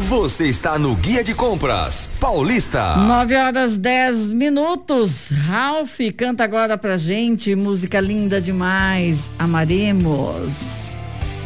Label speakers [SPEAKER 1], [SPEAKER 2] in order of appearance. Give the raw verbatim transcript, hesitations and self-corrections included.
[SPEAKER 1] Você está no Guia de Compras Paulista.
[SPEAKER 2] Nove horas dez minutos. Ralph canta agora pra gente música linda demais. Amaremos.